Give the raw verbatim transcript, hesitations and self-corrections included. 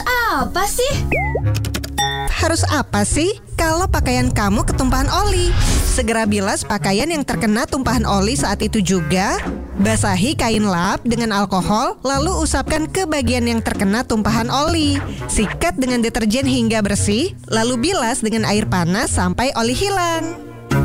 apa sih? Harus apa sih? Kalau pakaian kamu ketumpahan oli, segera bilas pakaian yang terkena tumpahan oli saat itu juga. Basahi kain lap dengan alkohol, lalu usapkan ke bagian yang terkena tumpahan oli. Sikat dengan deterjen hingga bersih, lalu bilas dengan air panas sampai oli hilang.